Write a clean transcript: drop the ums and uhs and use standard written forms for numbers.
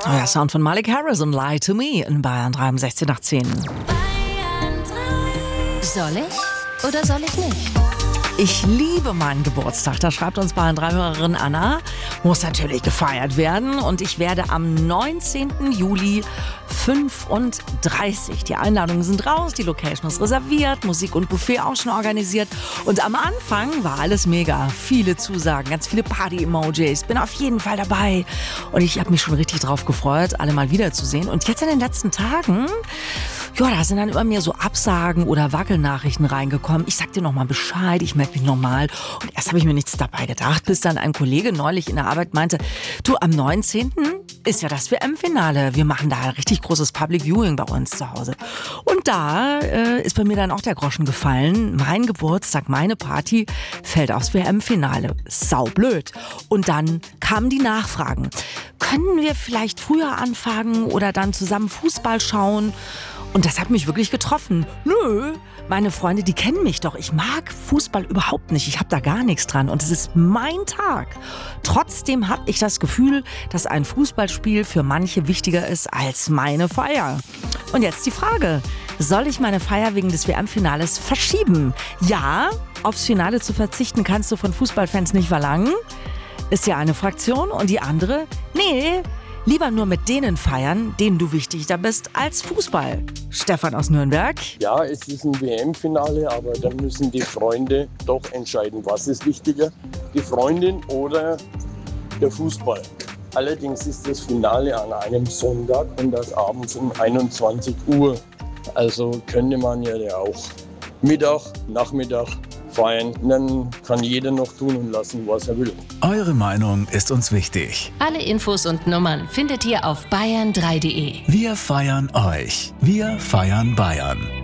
Neuer Sound von Malik Harris und Lie to Me in Bayern 3 um 16 nach 10. Soll ich oder soll ich nicht? Ich liebe meinen Geburtstag. Da schreibt uns Bayern 3-Hörerin Anna. Muss natürlich gefeiert werden. Und ich werde am 19. Juli 35. Die Einladungen sind raus, die Location ist reserviert, Musik und Buffet auch schon organisiert. Und am Anfang war alles mega. Viele Zusagen, ganz viele Party-Emojis. Bin auf jeden Fall dabei. Und ich habe mich schon richtig drauf gefreut, alle mal wiederzusehen. Und jetzt in den letzten Tagen, ja, da sind dann immer mehr so Absagen oder Wackelnachrichten reingekommen. Ich sag dir nochmal Bescheid, ich melde mich nochmal. Und erst habe ich mir nichts dabei gedacht, bis dann ein Kollege neulich in der Arbeit meinte, du, am 19. ist ja das WM-Finale. Wir machen da ein richtig großes Public Viewing bei uns zu Hause. Und da ist bei mir dann auch der Groschen gefallen. Mein Geburtstag, meine Party fällt aufs WM-Finale. Saublöd. Und dann kamen die Nachfragen. Können wir vielleicht früher anfangen oder dann zusammen Fußball schauen? Und das hat mich wirklich getroffen. Nö, meine Freunde, die kennen mich doch. Ich mag Fußball überhaupt nicht. Ich habe da gar nichts dran. Und es ist mein Tag. Trotzdem habe ich das Gefühl, dass ein Fußballspiel für manche wichtiger ist als meine Feier. Und jetzt die Frage, soll ich meine Feier wegen des WM-Finales verschieben? Ja, aufs Finale zu verzichten kannst du von Fußballfans nicht verlangen. Ist ja eine Fraktion. Und die andere, nee, lieber nur mit denen feiern, denen du wichtiger bist als Fußball. Stefan aus Nürnberg. Ja, es ist ein WM-Finale, aber dann müssen die Freunde doch entscheiden, was ist wichtiger, die Freundin oder der Fußball. Allerdings ist das Finale an einem Sonntag und das abends um 21 Uhr. Also könnte man ja auch Mittag, Nachmittag feiern. Dann kann jeder noch tun und lassen, was er will. Eure Meinung ist uns wichtig. Alle Infos und Nummern findet ihr auf bayern3.de. Wir feiern euch. Wir feiern Bayern.